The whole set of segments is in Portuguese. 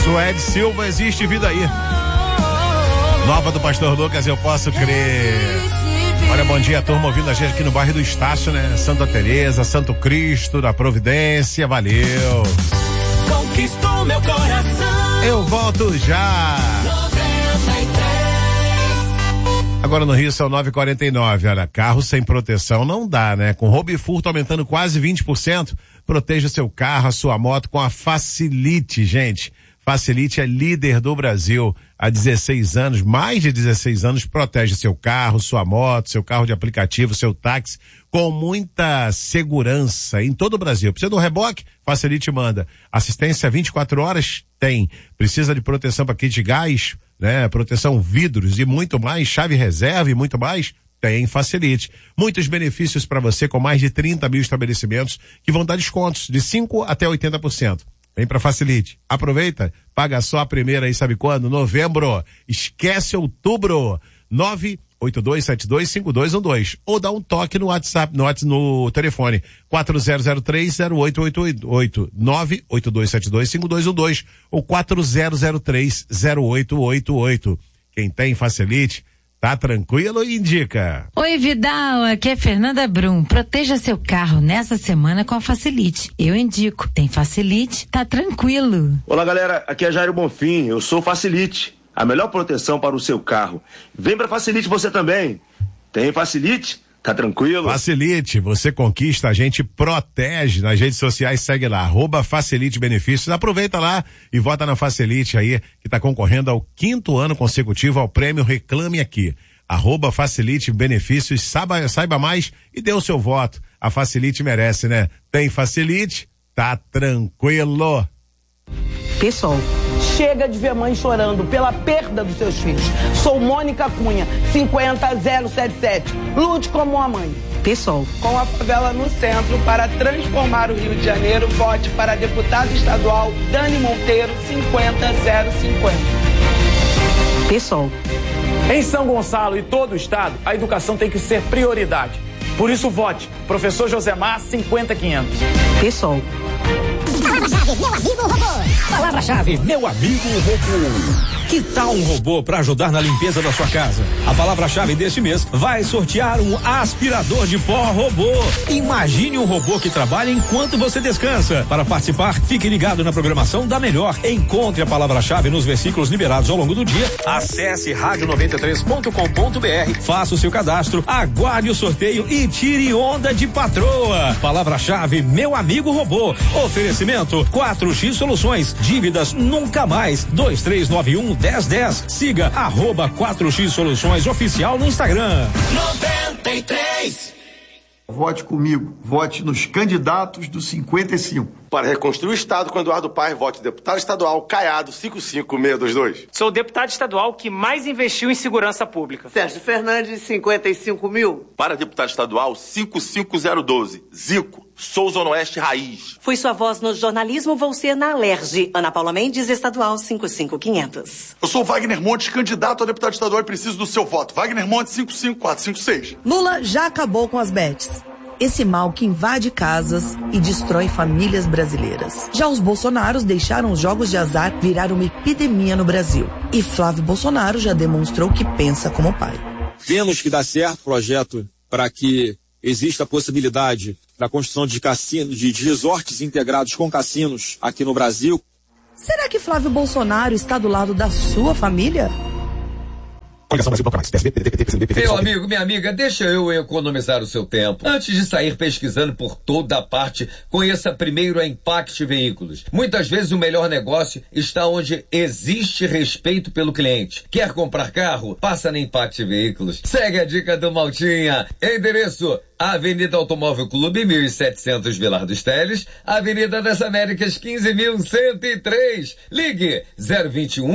Suede Silva, existe vida aí. Nova do Pastor Lucas, eu posso crer. Olha, bom dia, turma, ouvindo a gente aqui no bairro do Estácio, né? Santa Teresa, Santo Cristo, da Providência, valeu. Conquistou meu coração. Eu volto já. 93. Agora no Rio são 9h49, olha, carro sem proteção não dá, né? Com roubo e furto aumentando quase 20%, proteja o seu carro, a sua moto com a Facilite, gente. Facilite é líder do Brasil há 16 anos, mais de 16 anos, protege seu carro, sua moto, seu carro de aplicativo, seu táxi, com muita segurança em todo o Brasil. Precisa de um reboque? Facilite manda. Assistência 24 horas? Tem. Precisa de proteção para kit de gás, né? Proteção vidros e muito mais, chave reserva e muito mais? Tem Facilite. Muitos benefícios para você com mais de 30 mil estabelecimentos que vão dar descontos de 5% até 80%. Vem pra Facilite. Aproveita, paga só a primeira aí, sabe quando? Novembro. Esquece outubro. 982725212. Ou dá um toque no WhatsApp, no telefone. 4003-0888. 982725212 ou 4003-0888. Quem tem Facilite, tá tranquilo e indica. Oi, Vidal, aqui é Fernanda Brum. Proteja seu carro nessa semana com a Facilite. Eu indico. Tem Facilite, tá tranquilo. Olá, galera, aqui é Jairo Bonfim. Eu sou Facilite, a melhor proteção para o seu carro. Vem pra Facilite você também. Tem Facilite? Tá tranquilo? Facilite, você conquista, a gente protege. Nas redes sociais, segue lá, @Facilite Benefícios. Aproveita lá e vota na Facilite aí, que tá concorrendo ao 5º ano consecutivo ao prêmio Reclame Aqui. @Facilite Benefícios, saiba mais e dê o seu voto. A Facilite merece, né? Tem Facilite, tá tranquilo. Pessoal, chega de ver mãe chorando pela perda dos seus filhos. Sou Mônica Cunha, 50077. Lute como uma mãe. Pessoal, com a favela no centro para transformar o Rio de Janeiro, vote para deputado estadual Dani Monteiro, 50050. Pessoal, em São Gonçalo e todo o estado, a educação tem que ser prioridade. Por isso, vote Professor Josemar, 50500. Pessoal, Palavra-chave, meu amigo robô. Palavra-chave, meu amigo robô. Que tal um robô para ajudar na limpeza da sua casa? A palavra-chave deste mês vai sortear um aspirador de pó robô. Imagine um robô que trabalha enquanto você descansa. Para participar, fique ligado na programação da Melhor. Encontre a palavra-chave nos versículos liberados ao longo do dia. Acesse radio93.com.br, faça o seu cadastro, aguarde o sorteio e tire onda de patroa. Palavra-chave, meu amigo robô. Oferecimento 4X Soluções. Dívidas nunca mais. 2391-1010. Siga @4X Soluções Oficial no Instagram. 93. Vote comigo. Vote nos candidatos do 55. Para reconstruir o estado com Eduardo Paes, vote deputado estadual Caiado, 55622. Sou o deputado estadual que mais investiu em segurança pública. Sérgio Fernandes, 55 mil. Para deputado estadual 55012, Zico, Souza Oeste Raiz. Fui sua voz no jornalismo, vou ser na Alerj. Ana Paula Mendes, estadual 55500. Eu sou Wagner Montes, candidato a deputado estadual e preciso do seu voto. Wagner Montes, 55456. Lula já acabou com as bets. Esse mal que invade casas e destrói famílias brasileiras. Já os Bolsonaros deixaram os jogos de azar virar uma epidemia no Brasil. E Flávio Bolsonaro já demonstrou que pensa como pai. Vemos que dá certo o projeto para que exista a possibilidade da construção de cassinos, de resorts integrados com cassinos aqui no Brasil. Será que Flávio Bolsonaro está do lado da sua família? Meu amigo, minha amiga, deixa eu economizar o seu tempo. Antes de sair pesquisando por toda a parte, conheça primeiro a Impact Veículos. Muitas vezes o melhor negócio está onde existe respeito pelo cliente. Quer comprar carro? Passa na Impact Veículos. Segue a dica do Maltinha. Endereço: Avenida Automóvel Clube, 1700 Vilar dos Teles, Avenida das Américas, 15.103. Ligue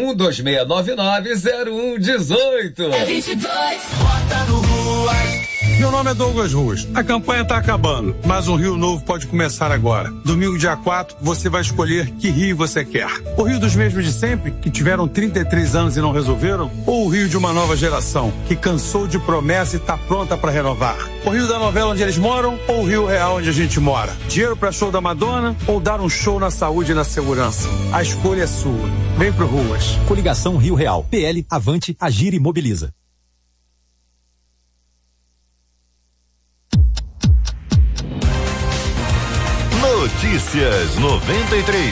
021-2699-0118. É 22, bota no ruas. Meu nome é Douglas Ruas. A campanha está acabando, mas um Rio novo pode começar agora. Domingo, dia 4, você vai escolher que Rio você quer. O Rio dos mesmos de sempre, que tiveram 33 anos e não resolveram? Ou o Rio de uma nova geração, que cansou de promessa e está pronta para renovar? O Rio da novela onde eles moram ou o Rio real onde a gente mora? Dinheiro para show da Madonna ou dar um show na saúde e na segurança? A escolha é sua. Vem pro Ruas. Coligação Rio Real. PL, Avante, Agir e Mobiliza. Notícias 93.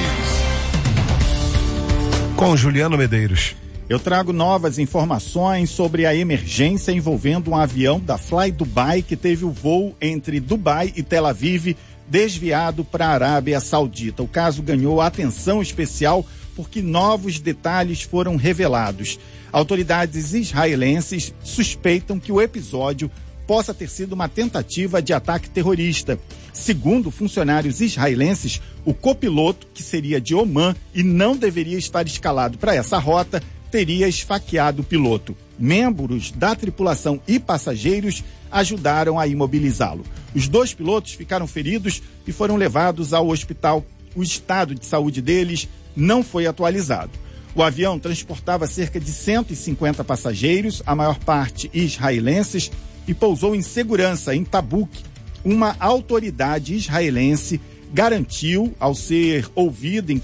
Com Juliano Medeiros. Eu trago novas informações sobre a emergência envolvendo um avião da Fly Dubai que teve o voo entre Dubai e Tel Aviv desviado para a Arábia Saudita. O caso ganhou atenção especial porque novos detalhes foram revelados. Autoridades israelenses suspeitam que o episódio possa ter sido uma tentativa de ataque terrorista. Segundo funcionários israelenses, o copiloto, que seria de Omã e não deveria estar escalado para essa rota, teria esfaqueado o piloto. Membros da tripulação e passageiros ajudaram a imobilizá-lo. Os dois pilotos ficaram feridos e foram levados ao hospital. O estado de saúde deles não foi atualizado. O avião transportava cerca de 150 passageiros, a maior parte israelenses, e pousou em segurança em Tabuk. Uma autoridade israelense garantiu, ao ser ouvida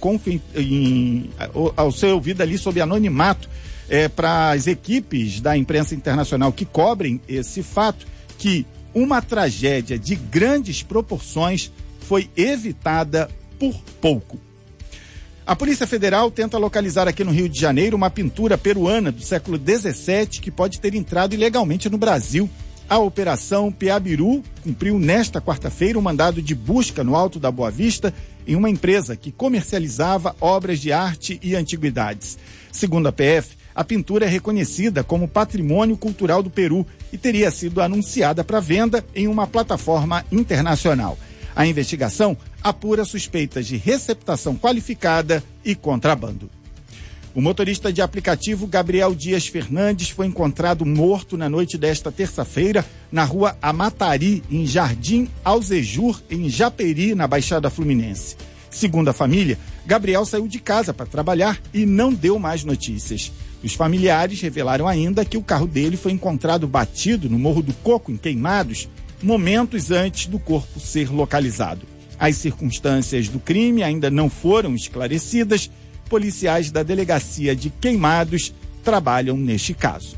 ali sob anonimato para as equipes da imprensa internacional que cobrem esse fato, que uma tragédia de grandes proporções foi evitada por pouco. A Polícia Federal tenta localizar aqui no Rio de Janeiro uma pintura peruana do século XVII que pode ter entrado ilegalmente no Brasil. A Operação Piabiru cumpriu nesta quarta-feira um mandado de busca no Alto da Boa Vista em uma empresa que comercializava obras de arte e antiguidades. Segundo a PF, a pintura é reconhecida como Patrimônio Cultural do Peru e teria sido anunciada para venda em uma plataforma internacional. A investigação apura suspeitas de receptação qualificada e contrabando. O motorista de aplicativo Gabriel Dias Fernandes foi encontrado morto na noite desta terça-feira na rua Amatari, em Jardim Alzejur, em Japeri, na Baixada Fluminense. Segundo a família, Gabriel saiu de casa para trabalhar e não deu mais notícias. Os familiares revelaram ainda que o carro dele foi encontrado batido no Morro do Coco, em Queimados, momentos antes do corpo ser localizado. As circunstâncias do crime ainda não foram esclarecidas. Policiais da delegacia de Queimados trabalham neste caso.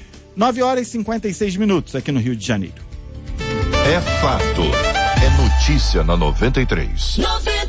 9h56 aqui no Rio de Janeiro. É fato. É notícia na 93.